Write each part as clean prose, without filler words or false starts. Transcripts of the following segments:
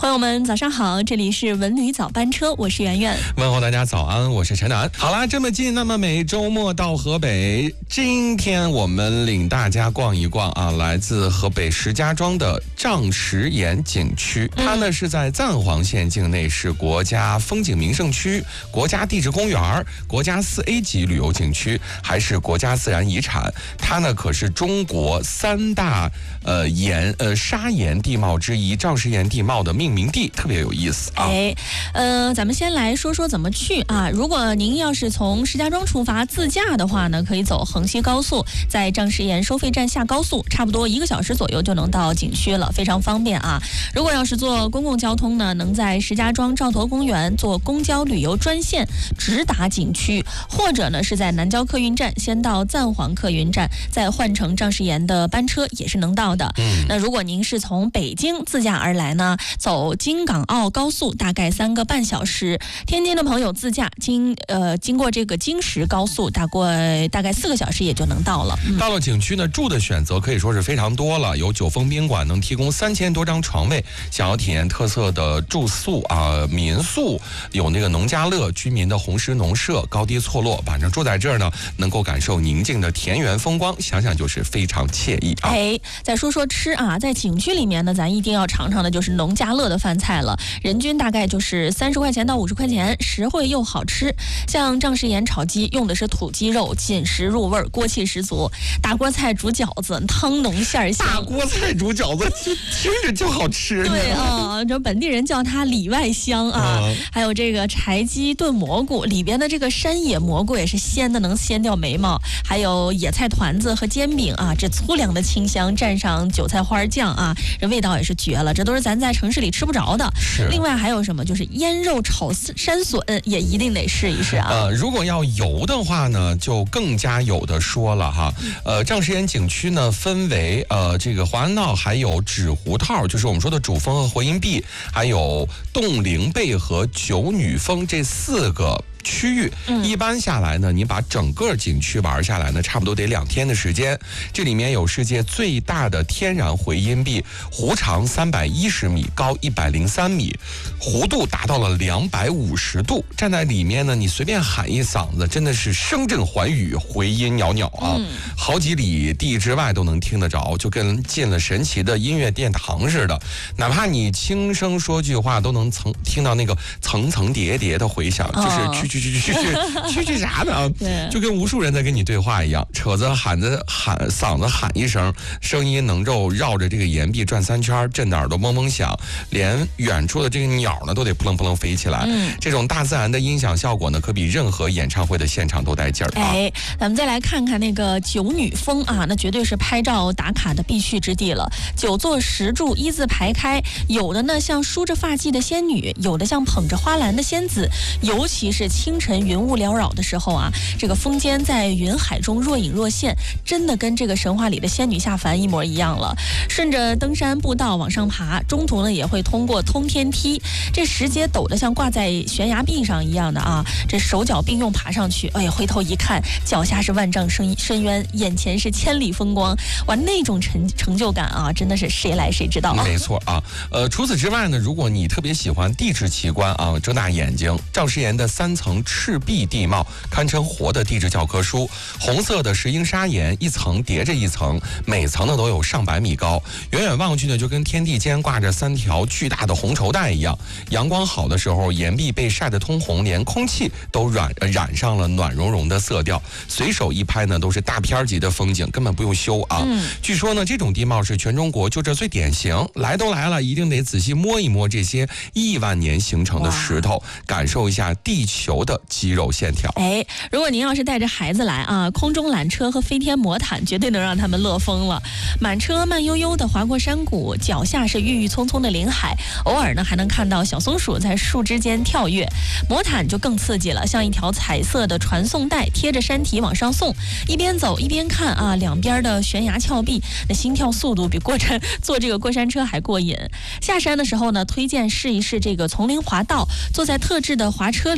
朋友们早上好，这里是文旅早班车，我是圆圆。 问候大家早安，我是陈楠。好啦，这么近，那么每周末到河北，今天我们领大家逛一逛啊，来自河北石家庄的丈石岩景区。它呢是在赞皇县境内，是国家风景名胜区、国家地质公园、国家4A 级旅游景区，还是国家自然遗产。它呢可是中国3大砂岩地貌之一，丈石岩地貌的命名地，特别有意思啊。 咱们先来说说怎么去啊。如果您要是从石家庄出发自驾的话呢，可以走横西高速，在丈石岩收费站下高速，差不多1个小时左右就能到景区了，非常方便啊。如果要是坐公共交通呢，能在石家庄兆头公园坐公交旅游专线直达景区，或者呢是在南郊客运站先到赞皇客运站，再换乘丈石岩的班车也是能到的。那如果您是从北京自驾而来呢，走京港澳高速大概3个半小时，天津的朋友自驾经过这个京石高速大概4个小时也就能到了。 到了景区呢，住的选择可以说是非常多了，有九峰宾馆能提供3000多张床位，想要体验特色的住宿啊民宿，有那个农家乐居民的红石农舍，高低错落，反正住在这儿呢，能够感受宁静的田园风光，想想就是非常惬意啊。 再说说吃啊，在景区里面呢，咱一定要尝尝的就是农家乐的饭菜了，人均大概就是30块钱到50块钱，实惠又好吃。像丈石岩炒鸡用的是土鸡肉，紧实入味，锅气十足；大锅菜煮饺子，汤浓馅儿香。 大锅菜煮饺子听着就好吃。 对啊，这本地人叫它里外香啊。还有这个柴鸡炖蘑菇，里边的这个山野蘑菇也是鲜的能掀掉眉毛。还有野菜团子和煎饼啊，这粗粮的清香蘸上韭菜花酱啊，这味道也是绝了，这都是咱在城市里吃不着的。另外还有什么，就是腌肉炒山笋，也一定得试一试啊。 如果要游的话呢，就更加有的说了哈。丈石岩景区呢分为这个华安闹，还有纸湖套，就是我们说的主峰和回音壁，还有洞灵贝和九女峰这4个区域。一般下来呢，你把整个景区玩下来呢，差不多得2天的时间。这里面有世界最大的天然回音壁，湖长310米，高103米，弧度达到了250度。站在里面呢，你随便喊一嗓子，真的是声震寰宇，回音袅袅啊，好几里地之外都能听得着，就跟进了神奇的音乐殿堂似的。哪怕你轻声说句话，都能听到那个层层叠叠的回响，就是去啥呢？就跟无数人在跟你对话一样，嗓子喊一声，声音能够绕着这个岩壁转3圈，震得耳朵嗡嗡响，连远处的这个鸟呢都得扑棱扑棱飞起来。这种大自然的音响效果呢，可比任何演唱会的现场都带劲儿啊。 咱们再来看看那个九女峰啊，那绝对是拍照打卡的必去之地了。9座石柱一字排开，有的呢像梳着发髻的仙女，有的像捧着花篮的仙子，尤其是清晨云雾缭绕的时候啊，这个峰间在云海中若隐若现，真的跟这个神话里的仙女下凡一模一样了。顺着登山步道往上爬，中途呢也会通过通天梯，这石阶陡得像挂在悬崖壁上一样的啊，这手脚并用爬上去，回头一看，脚下是万丈深渊，眼前是千里风光，哇，那种成就感啊，真的是谁来谁知道。 没错啊。除此之外呢，如果你特别喜欢地质奇观啊，睁大眼睛，丈石岩的3层赤壁地貌堪称活的地质教科书。红色的石英砂岩一层叠着一层，每层呢都有上百米高，远远望去呢就跟天地间挂着3条巨大的红绸带一样。阳光好的时候，岩壁被晒得通红，连空气都染上了暖融融的色调，随手一拍呢都是大片级的风景，根本不用修啊。据说呢这种地貌是全中国就这最典型，来都来了，一定得仔细摸一摸这些亿万年形成的石头，感受一下地球的肌肉线条。 如果您要是带着孩子来啊，空中缆车和飞天魔毯绝对能让他们乐疯了。满车慢悠悠的划过山谷，脚下是郁郁葱葱的林海，偶尔呢还能看到小松鼠在树枝间跳跃。魔毯就更刺激了，像一条彩色的传送带，贴着山体往上送，一边走一边看啊，两边的悬崖峭壁，那心跳速度比坐这个过山车还过瘾。下山的时候呢，推荐试一试这个丛林滑道，坐在特制的滑车里，顺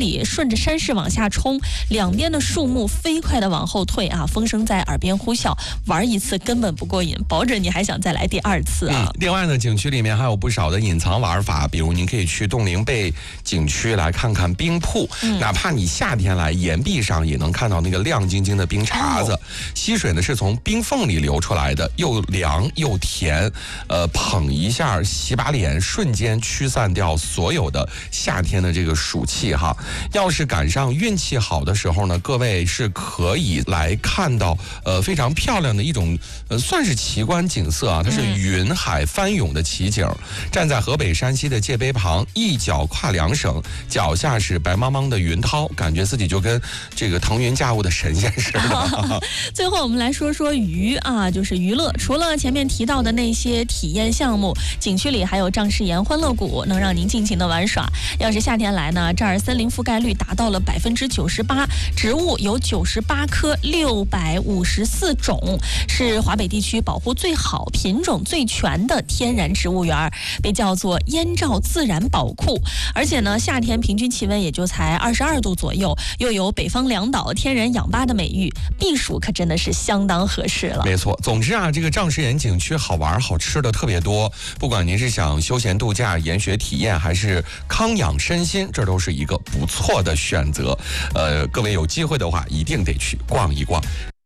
顺着山势往下冲，两边的树木飞快的往后退啊，风声在耳边呼啸，玩一次根本不过瘾，保准你还想再来第二次啊。 另外呢，景区里面还有不少的隐藏玩法，比如您可以去洞陵贝景区来看看冰瀑，哪怕你夏天来，岩壁上也能看到那个亮晶晶的冰碴子，溪水呢是从冰缝里流出来的，又凉又甜，捧一下洗把脸，瞬间驱散掉所有的夏天的这个暑气哈。要是赶上运气好的时候呢，各位是可以来看到非常漂亮的一种算是奇观景色啊，它是云海翻涌的奇景。站在河北山西的界碑旁，一脚跨两省，脚下是白茫茫的云涛，感觉自己就跟这个腾云驾雾的神仙似的。 最后我们来说说娱啊，就是娱乐。除了前面提到的那些体验项目，景区里还有丈世岩欢乐谷，能让您尽情的玩耍。要是夏天来呢，这儿森林覆盖率达到了98%，植物有98棵，654种，是华北地区保护最好、品种最全的天然植物园，被叫做燕赵自然宝库。而且呢，夏天平均气温也就才22度左右，又有北方两岛天然氧吧的美誉，避暑可真的是相当合适了。 没错，总之啊，这个丈世岩景区好玩好吃的特别多，不管您是想休闲度假、研学体验，还是康养身心，这都是一个不错的选择。各位有机会的话，一定得去逛一逛。